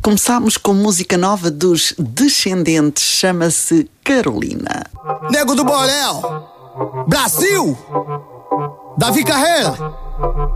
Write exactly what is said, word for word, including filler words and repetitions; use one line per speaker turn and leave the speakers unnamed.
Começámos com música nova dos Descendentes, chama-se Carolina.
Nego do Borel, Brasil, Davi Carreira.